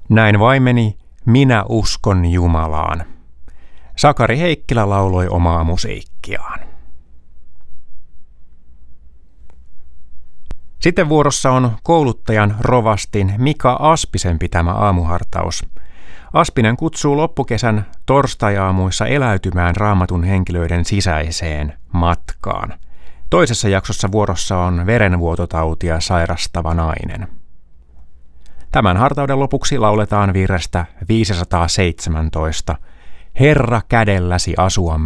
Näin vaimeni, minä uskon Jumalaan. Sakari Heikkilä lauloi omaa musiikkiaan. Sitten vuorossa on kouluttajan rovastin Mika Aspisen pitämä aamuhartaus. Aspinen kutsuu loppukesän torstai-aamuissa eläytymään Raamatun henkilöiden sisäiseen matkaan. Toisessa jaksossa vuorossa on verenvuototautia sairastava nainen. Tämän hartauden lopuksi lauletaan virrestä 517. Herra kädelläsi asua